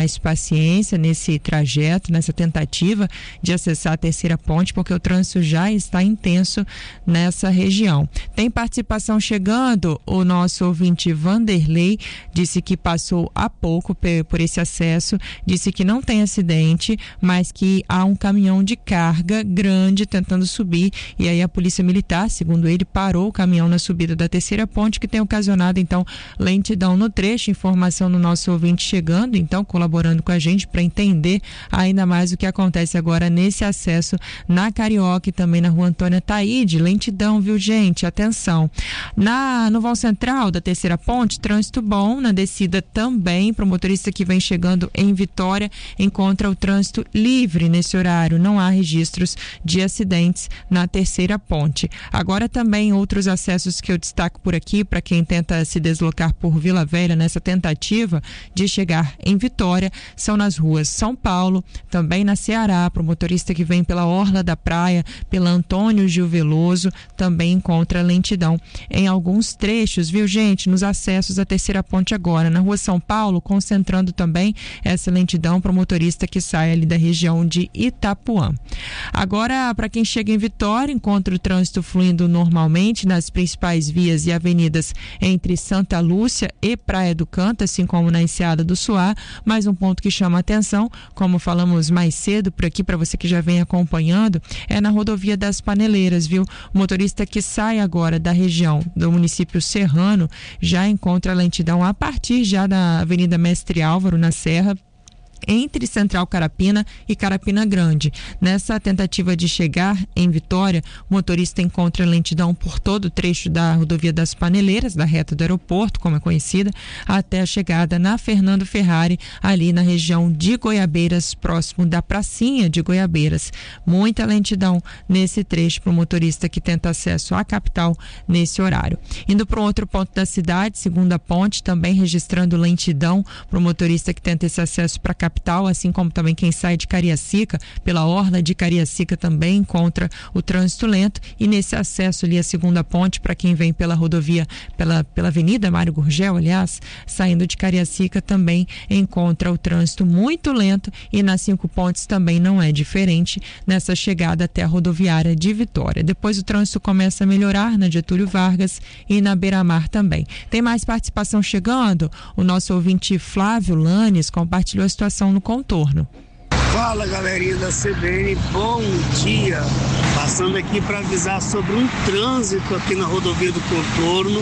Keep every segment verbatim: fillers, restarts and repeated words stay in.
mais paciência nesse trajeto, nessa tentativa de acessar a terceira ponte, porque o trânsito já está intenso nessa região. Tem participação chegando, o nosso ouvinte Vanderlei disse que passou há pouco por esse acesso, disse que não tem acidente, mas que há um caminhão de carga grande tentando subir, e aí a polícia militar, segundo ele, parou o caminhão na subida da terceira ponte, que tem ocasionado então lentidão no trecho. Informação no nosso ouvinte chegando, então colaborando com a gente para entender ainda mais o que acontece agora nesse acesso na Carioca e também na rua Antônia Taide. Lentidão, viu, gente? Atenção. Na, no vão central da terceira ponte, trânsito bom, na descida também, para o motorista que vem chegando em Vitória, encontra o trânsito livre nesse horário, não há registros de acidentes na terceira ponte. Agora também outros acessos que eu destaco por aqui, para quem tenta se deslocar por Vila Velha nessa tentativa de chegar em Vitória, são nas ruas São Paulo, também na Ceará, para o motorista que vem pela Orla da Praia, pela Antônio Gil Veloso, também encontra lentidão em alguns trechos, viu, gente, nos acessos à terceira ponte agora, na rua São Paulo, concentrando também essa lentidão para o motorista que sai ali da região de Itapuã. Agora, para quem chega em Vitória, encontra o trânsito fluindo normalmente nas principais vias e avenidas entre Santa Lúcia e Praia do Canto, assim como na Enseada do Suá. Mais um ponto que chama a atenção, como falamos mais cedo por aqui, para você que já vem acompanhando, é na rodovia das Paneleiras, viu? O motorista que sai agora da região do município Serrano já encontra lentidão a partir já da Avenida Mestre Álvaro, na Serra, entre Central Carapina e Carapina Grande. Nessa tentativa de chegar em Vitória, o motorista encontra lentidão por todo o trecho da rodovia das Paneleiras, da reta do aeroporto, como é conhecida, até a chegada na Fernando Ferrari, ali na região de Goiabeiras, próximo da pracinha de Goiabeiras. Muita lentidão nesse trecho para o motorista que tenta acesso à capital nesse horário. Indo para um outro ponto da cidade, Segunda Ponte, também registrando lentidão para o motorista que tenta esse acesso para a capital, assim como também quem sai de Cariacica, pela Orla de Cariacica também encontra o trânsito lento, e nesse acesso ali à Segunda Ponte, para quem vem pela rodovia, pela, pela Avenida Mário Gurgel, aliás, saindo de Cariacica também encontra o trânsito muito lento, e nas Cinco Pontes também não é diferente nessa chegada até a rodoviária de Vitória. Depois o trânsito começa a melhorar na Getúlio Vargas e na Beira-Mar também. Tem mais participação chegando? O nosso ouvinte Flávio Lanes compartilhou a situação no contorno. Fala, galerinha da C B N, bom dia. Passando aqui para avisar sobre um trânsito aqui na rodovia do contorno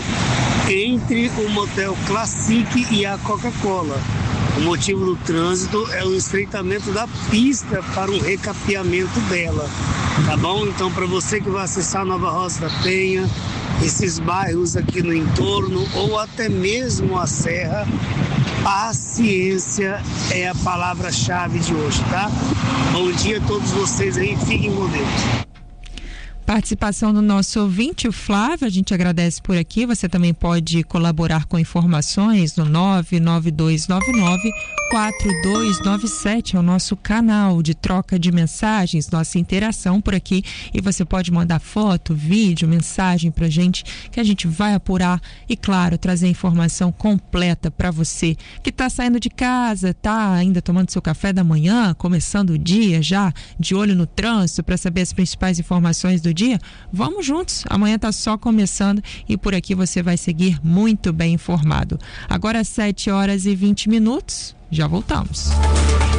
entre o motel Classic e a Coca-Cola. O motivo do trânsito é o estreitamento da pista para um recapeamento dela, tá bom? Então, para você que vai acessar Nova Rosa da Penha, esses bairros aqui no entorno ou até mesmo a Serra, paciência é a palavra-chave de hoje, tá? Bom dia a todos vocês aí, fiquem com Deus. Participação do nosso ouvinte, o Flávio, a gente agradece por aqui. Você também pode colaborar com informações no nove nove dois nove nove quatro dois nove sete, é o nosso canal de troca de mensagens, nossa interação por aqui, e você pode mandar foto, vídeo, mensagem pra gente, que a gente vai apurar e, claro, trazer informação completa para você que tá saindo de casa, tá ainda tomando seu café da manhã, começando o dia já, de olho no trânsito, para saber as principais informações do dia. Vamos juntos, amanhã tá só começando e por aqui você vai seguir muito bem informado. Agora sete horas e vinte minutos, já voltamos.